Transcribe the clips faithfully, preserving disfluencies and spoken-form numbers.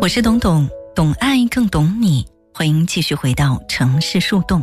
我是董董，懂爱更懂你，欢迎继续回到城市树洞。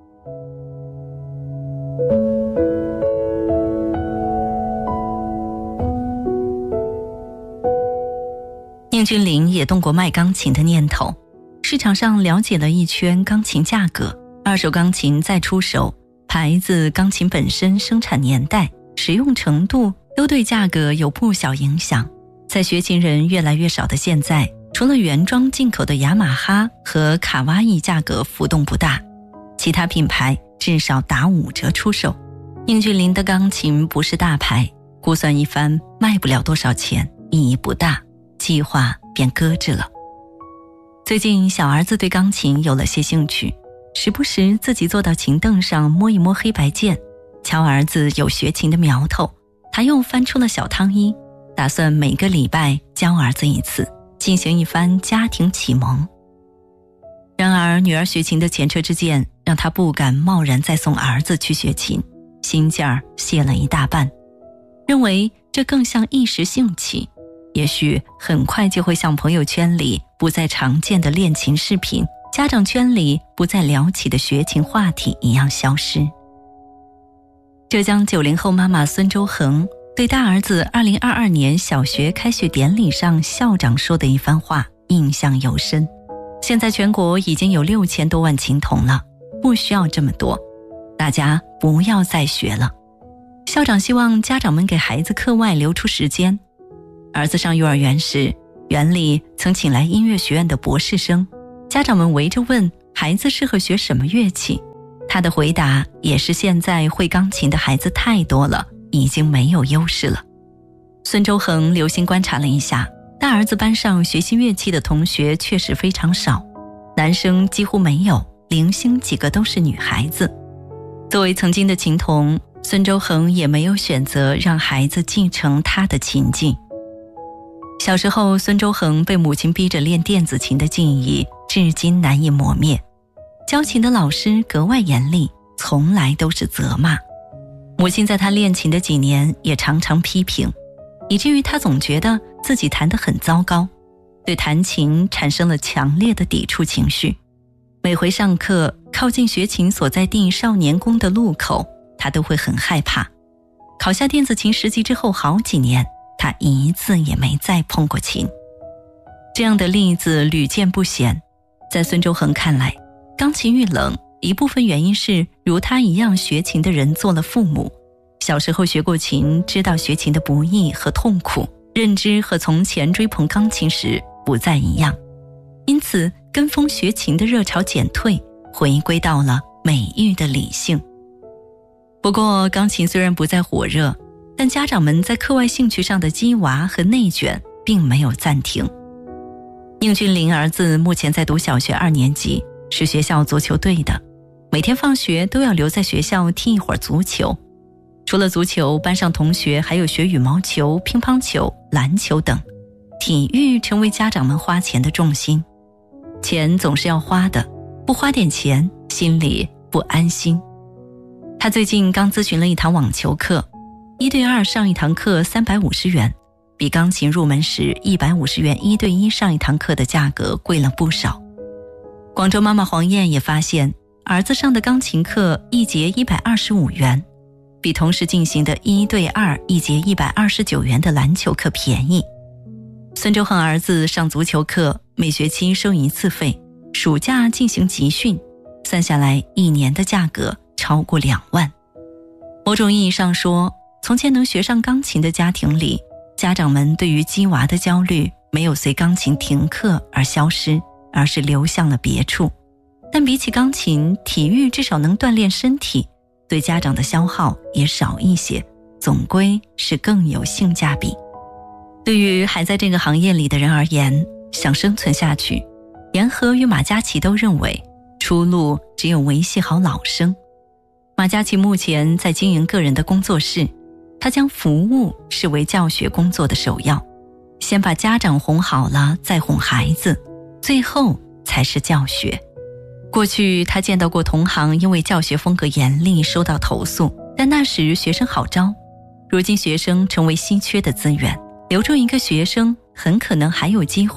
宁君玲也动过卖钢琴的念头，市场上了解了一圈钢琴价格，二手钢琴再出手，牌子、钢琴本身、生产年代、使用程度都对价格有不小影响。在学琴人越来越少的现在，除了原装进口的雅马哈和卡哇伊价格浮动不大，其他品牌至少打五折出售。宁君玲的钢琴不是大牌，估算一番卖不了多少钱，意义不大，计划便搁置了。最近小儿子对钢琴有了些兴趣，时不时自己坐到琴凳上摸一摸黑白键，瞧儿子有学琴的苗头，他又翻出了小汤衣，打算每个礼拜教儿子一次，进行一番家庭启蒙。然而女儿学琴的前车之鉴让他不敢贸然再送儿子去学琴，心劲儿泄了一大半，认为这更像一时兴起，也许很快就会像朋友圈里不再常见的练琴视频，家长圈里不再聊起的学琴话题一样消失。浙江九零后妈妈孙周恒对大儿子二零二二年小学开学典礼上校长说的一番话印象尤深。现在全国已经有六千多万琴童了，不需要这么多，大家不要再学了。校长希望家长们给孩子课外留出时间。儿子上幼儿园时，园里曾请来音乐学院的博士生，家长们围着问孩子适合学什么乐器，他的回答也是现在会钢琴的孩子太多了，已经没有优势了。孙周恒留心观察了一下，大儿子班上学习乐器的同学确实非常少，男生几乎没有，零星几个都是女孩子。作为曾经的琴童，孙周恒也没有选择让孩子继承他的琴技。小时候，孙周恒被母亲逼着练电子琴的记忆至今难以磨灭。教琴的老师格外严厉，从来都是责骂。母亲在他练琴的几年也常常批评，以至于他总觉得自己弹得很糟糕，对弹琴产生了强烈的抵触情绪。每回上课靠近学琴所在地少年宫的路口，他都会很害怕。考下电子琴十级之后好几年，他一次也没再碰过琴。这样的例子屡见不鲜。在孙周恒看来，钢琴遇冷一部分原因是如他一样学琴的人做了父母，小时候学过琴，知道学琴的不易和痛苦，认知和从前追捧钢琴时不再一样，因此跟风学琴的热潮减退，回归到了美育的理性。不过钢琴虽然不再火热，但家长们在课外兴趣上的鸡娃和内卷并没有暂停。宁君玲儿子目前在读小学二年级，是学校足球队的，每天放学都要留在学校踢一会儿足球。除了足球，班上同学还有学羽毛球、乒乓球、篮球等，体育成为家长们花钱的重心。钱总是要花的，不花点钱，心里不安心。他最近刚咨询了一堂网球课，一对二上一堂课三百五十元，比钢琴入门时一百五十元一对一上一堂课的价格贵了不少。广州妈妈黄燕也发现，儿子上的钢琴课一节一百二十五元，比同时进行的一对二一节一百二十九元的篮球课便宜。孙周恒儿子上足球课，每学期收一次费，暑假进行集训，算下来一年的价格超过两万。某种意义上说，从前能学上钢琴的家庭里，家长们对于鸡娃的焦虑没有随钢琴停课而消失，而是流向了别处。但比起钢琴，体育至少能锻炼身体，对家长的消耗也少一些，总归是更有性价比。对于还在这个行业里的人而言，想生存下去，严和与马嘉祺都认为出路只有维系好老生。马嘉祺目前在经营个人的工作室，他将服务视为教学工作的首要，先把家长哄好了，再哄孩子，最后才是教学。过去他见到过同行因为教学风格严厉收到投诉，但那时学生好招。如今学生成为稀缺的资源，留住一个学生很可能还有机会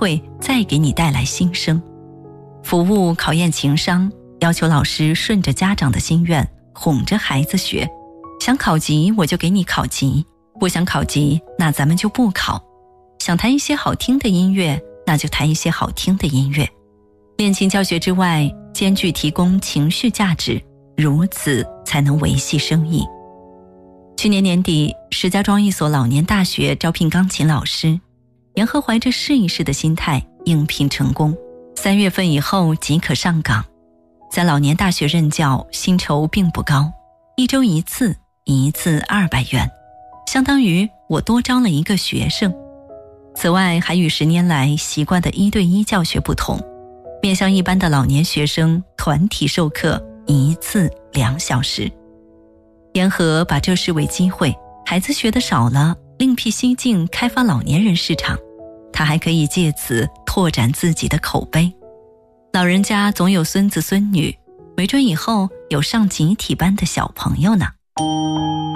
再给你带来新生。服务考验情商，要求老师顺着家长的心愿，哄着孩子学。想考级我就给你考级，不想考级那咱们就不考。想弹一些好听的音乐，那就弹一些好听的音乐。练琴教学之外，兼具提供情绪价值，如此才能维系生意。去年年底，石家庄一所老年大学招聘钢琴老师，严和怀着试一试的心态应聘成功，三月份以后即可上岗。在老年大学任教，薪酬并不高，一周一次，一次二百元，相当于我多招了一个学生。此外，还与十年来习惯的一对一教学不同，面向一般的老年学生团体授课，一次两小时。严和把这视为机会，孩子学得少了，另辟蹊径开发老年人市场，他还可以借此拓展自己的口碑。老人家总有孙子孙女，没准以后有上集体班的小朋友呢。